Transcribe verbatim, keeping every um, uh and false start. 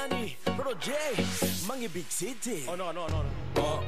Ani, Pro J, Mangi Big City. Oh no, no, no, no. Oh,